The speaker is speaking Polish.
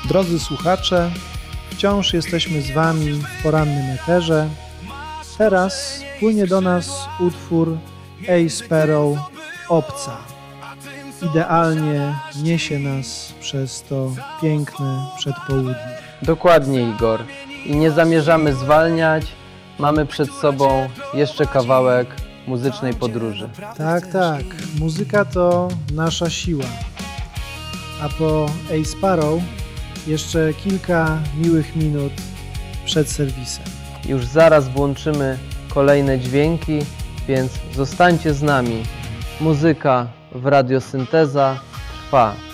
Drodzy słuchacze, wciąż jesteśmy z Wami w porannym eterze. Teraz płynie do nas utwór A Sparrow Obca. Idealnie niesie nas przez to piękne przedpołudnie. Dokładnie, Igor. I nie zamierzamy zwalniać. Mamy przed sobą jeszcze kawałek muzycznej podróży. Tak. Muzyka to nasza siła. A po A Sparrow jeszcze kilka miłych minut przed serwisem. Już zaraz włączymy kolejne dźwięki, więc zostańcie z nami. Muzyka w Radio Synteza trwa.